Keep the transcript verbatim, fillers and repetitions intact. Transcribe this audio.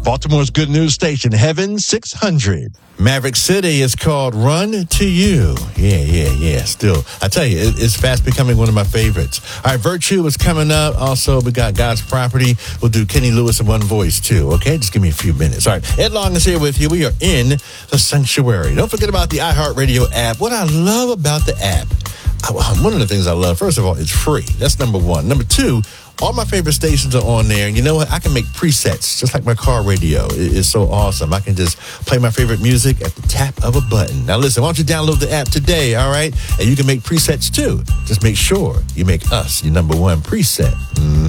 Baltimore's good news station, Heaven six hundred. Maverick City is called Run to You. Yeah, yeah, yeah. Still, I tell you, it, it's fast becoming one of my favorites. All right, Virtue is coming up. Also, we got God's Property. We'll do Kenny Lewis in one voice, too. Okay, just give me a few minutes. All right, Ed Long is here with you. We are in the sanctuary. Don't forget about the iHeartRadio app. What I love about the app, I, one of the things I love, first of all, it's free. That's number one. Number two, all my favorite stations are on there. And you know what? I can make presets, just like my car radio. It is so awesome. I can just play my favorite music at the tap of a button. Now, listen, why don't you download the app today, all right? And you can make presets, too. Just make sure you make us your number one preset. Mm.